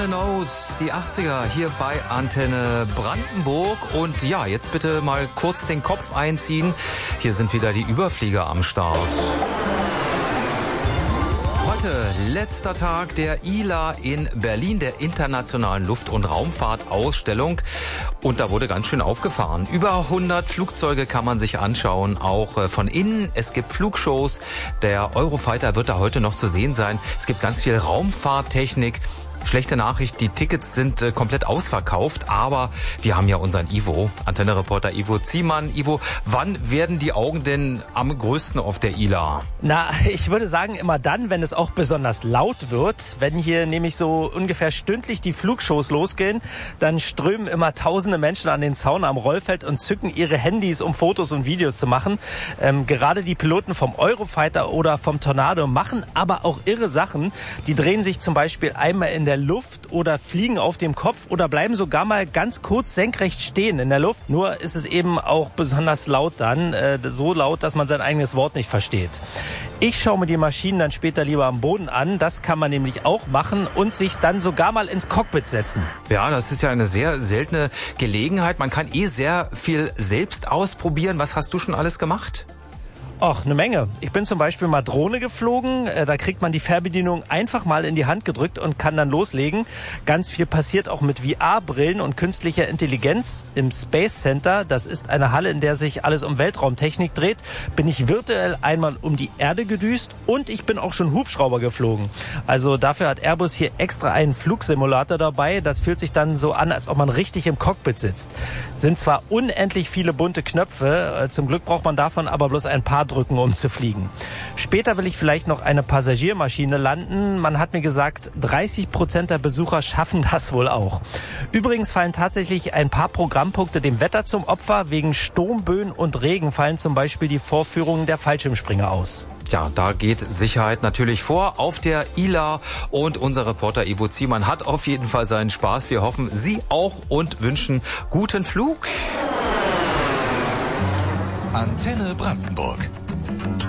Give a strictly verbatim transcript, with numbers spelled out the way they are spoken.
Hall and Oates, die achtziger hier bei Antenne Brandenburg. Und ja, jetzt bitte mal kurz den Kopf einziehen. Hier sind wieder die Überflieger am Start. Heute letzter Tag der I L A in Berlin, der Internationalen Luft- und Raumfahrtausstellung. Und da wurde ganz schön aufgefahren. Über hundert Flugzeuge kann man sich anschauen, auch von innen. Es gibt Flugshows. Der Eurofighter wird da heute noch zu sehen sein. Es gibt ganz viel Raumfahrttechnik. Schlechte Nachricht, die Tickets sind äh, komplett ausverkauft, aber wir haben ja unseren Ivo, Antenne-Reporter Ivo Ziemann. Ivo, wann werden die Augen denn am größten auf der I L A? Na, ich würde sagen immer dann, wenn es auch besonders laut wird. Wenn hier nämlich so ungefähr stündlich die Flugshows losgehen, dann strömen immer tausende Menschen an den Zaun am Rollfeld und zücken ihre Handys, um Fotos und Videos zu machen. Ähm, gerade die Piloten vom Eurofighter oder vom Tornado machen aber auch irre Sachen. Die drehen sich zum Beispiel einmal in der der Luft oder fliegen auf dem Kopf oder bleiben sogar mal ganz kurz senkrecht stehen in der Luft. Nur ist es eben auch besonders laut dann, äh, so laut, dass man sein eigenes Wort nicht versteht. Ich schaue mir die Maschinen dann später lieber am Boden an. Das kann man nämlich auch machen und sich dann sogar mal ins Cockpit setzen. Ja, das ist ja eine sehr seltene Gelegenheit. Man kann eh sehr viel selbst ausprobieren. Was hast du schon alles gemacht? Ach, eine Menge. Ich bin zum Beispiel mal Drohne geflogen. Da kriegt man die Fernbedienung einfach mal in die Hand gedrückt und kann dann loslegen. Ganz viel passiert auch mit V R-Brillen und künstlicher Intelligenz im Space Center. Das ist eine Halle, in der sich alles um Weltraumtechnik dreht. Bin ich virtuell einmal um die Erde gedüst und ich bin auch schon Hubschrauber geflogen. Also dafür hat Airbus hier extra einen Flugsimulator dabei. Das fühlt sich dann so an, als ob man richtig im Cockpit sitzt. Sind zwar unendlich viele bunte Knöpfe. Zum Glück braucht man davon aber bloß ein paar drücken, um zu fliegen. Später will ich vielleicht noch eine Passagiermaschine landen. Man hat mir gesagt, dreißig Prozent der Besucher schaffen das wohl auch. Übrigens fallen tatsächlich ein paar Programmpunkte dem Wetter zum Opfer. Wegen Sturmböen und Regen fallen zum Beispiel die Vorführungen der Fallschirmspringer aus. Ja, da geht Sicherheit natürlich vor auf der I L A und unser Reporter Ivo Ziemann hat auf jeden Fall seinen Spaß. Wir hoffen, Sie auch und wünschen guten Flug. Antenne Brandenburg.